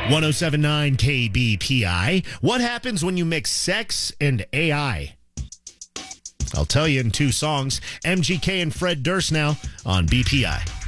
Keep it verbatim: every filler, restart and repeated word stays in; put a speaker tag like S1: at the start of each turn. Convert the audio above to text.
S1: ten seventy-nine K B P I. What happens when you mix sex and A I? I'll tell you in two songs. M G K and Fred Durst now on B P I.